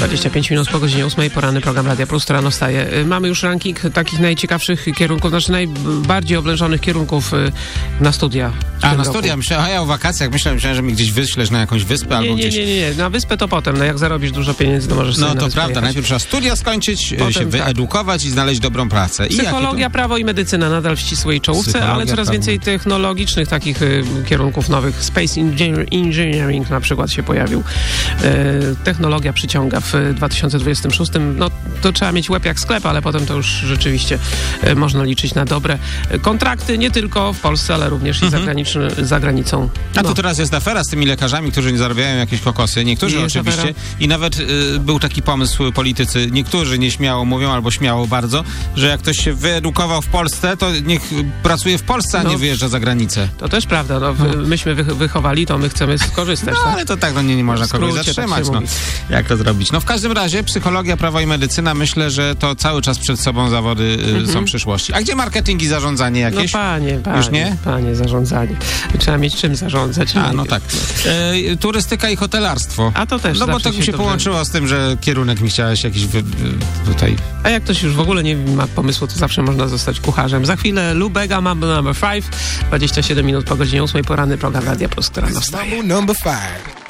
25 minut po godzinie 8, poranny program Radia Plus, która rano wstaje. Mamy już ranking takich najciekawszych kierunków, znaczy najbardziej oblężonych kierunków na studia. Na studia? Myślałem, ja o wakacjach myślałem, że mi gdzieś wyślesz na jakąś wyspę albo gdzieś... Nie. Na wyspę to potem. No jak zarobisz dużo pieniędzy, to możesz sobie No na to wyspę prawda. jechać. Najpierw trzeba studia skończyć, Potem się wyedukować i znaleźć dobrą pracę. Psychologia, prawo i medycyna nadal w ścisłej czołówce, Psychologia, ale coraz prawo. więcej technologicznych takich kierunków nowych. Space Engineering na przykład się pojawił. Technologia przyciąga w 2026. No to trzeba mieć łeb jak sklep, ale potem to już rzeczywiście można liczyć na dobre kontrakty, nie tylko w Polsce, ale również i za granicą. A to teraz jest afera z tymi lekarzami, którzy nie zarabiają jakieś kokosy. Niektórzy Jest oczywiście. afera. I nawet był taki pomysł, politycy, niektórzy nieśmiało mówią, albo śmiało bardzo, że jak ktoś się wyedukował w Polsce, to niech pracuje w Polsce, a nie wyjeżdża za granicę. To też prawda. Myśmy wychowali, to my chcemy skorzystać. No ale to tak, nie można kogoś zatrzymać. Tak jak to zrobić? W każdym razie psychologia, prawo i medycyna, myślę, że to cały czas przed sobą zawody są przyszłości. A gdzie marketing i zarządzanie jakieś? No panie, już nie? Panie, zarządzanie. Trzeba mieć czym zarządzać. No tak. Turystyka i hotelarstwo. A to też. No bo to mi się połączyło z tym, że kierunek mi chciałeś jakiś tutaj... A jak ktoś już w ogóle nie ma pomysłu, to zawsze można zostać kucharzem. Za chwilę Lou Bega, Mambo No. 5, 27 minut po godzinie 8, poranny program Radia Plus, która wstaje. Mambo No. 5.